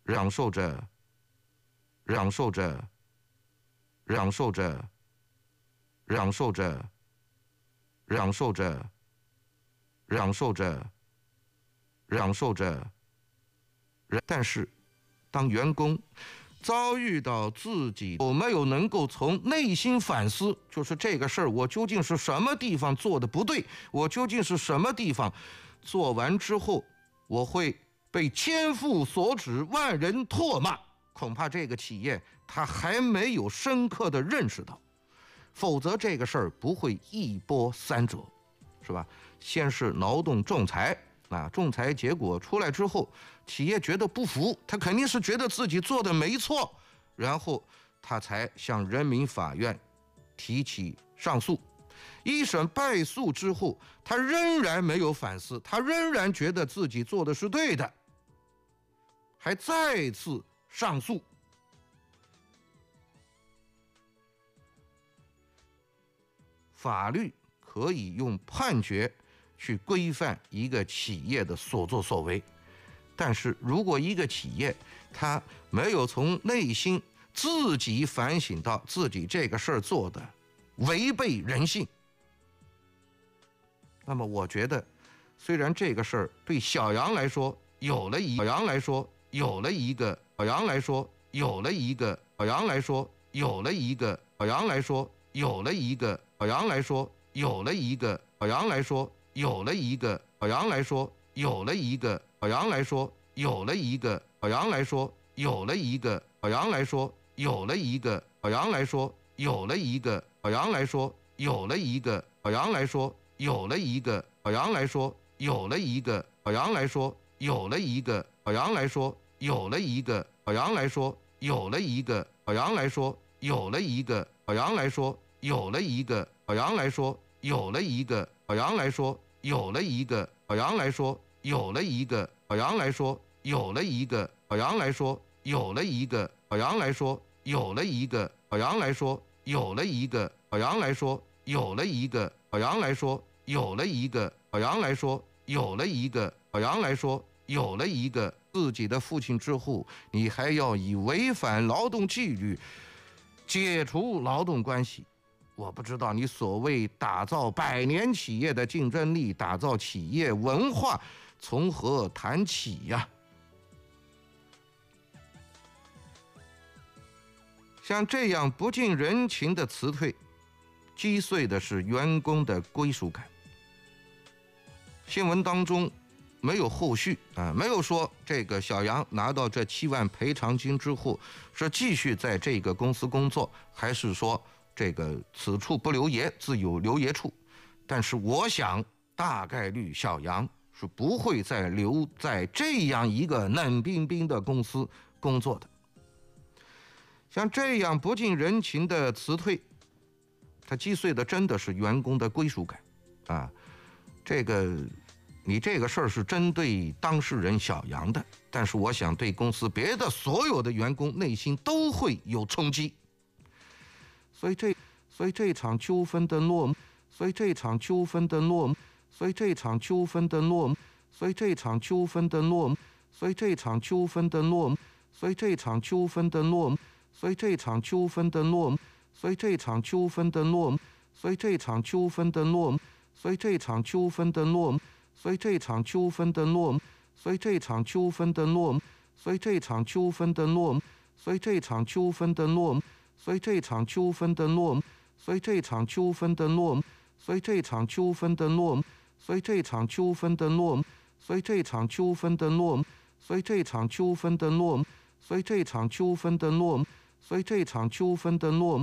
享受着，享受着，享受着，享受着，享受着，享受着，享受着。但是，当员工遭遇到自己有没有能够从内心反思，就是这个事儿我究竟是什么地方做的不对，我究竟是什么地方做完之后我会被千夫所指，万人唾骂，恐怕这个企业他还没有深刻的认识到，否则这个事儿不会一波三折，是吧？先是劳动仲裁仲裁结果出来之后，企业觉得不服，他肯定是觉得自己做的没错，然后他才向人民法院提起上诉。一审败诉之后，他仍然没有反思，他仍然觉得自己做的是对的，还再次上诉。法律可以用判决去规范一个企业的所作所为，但是如果一个企业他没有从内心自己反省到自己这个事儿做的违背人性，那么我觉得虽然这个事儿对小杨来说有了一个自己的父亲之后，你还要以违反劳动纪律解除劳动关系，我不知道你所谓打造百年企业的竞争力，打造企业文化从何谈起呀？像这样不近人情的辞退，击碎的是员工的归属感。新闻当中没有后续没有说这个小杨拿到这7万赔偿金之后是继续在这个公司工作，还是说这个此处不留爷，自有留爷处。但是我想大概率小杨是不会再留在这样一个冷冰冰的公司工作的。像这样不近人情的辞退，它击碎的真的是员工的归属感你这个事儿是针对当事人小杨的，但是我想对公司别的所有的员工内心都会有冲击。所以这场纠纷的落幕，